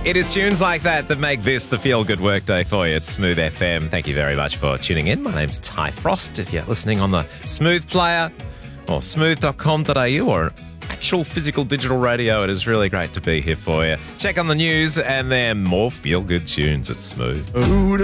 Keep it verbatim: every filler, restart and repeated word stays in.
It is tunes like that that make this the feel-good workday for you. It's Smooth F M. Thank you very much for tuning in. My name's Ty Frost. If you're listening on the Smooth Player or smooth dot com dot a u or actual physical digital radio, it is really great to be here for you. Check on the news and then more feel-good tunes at Smooth. Who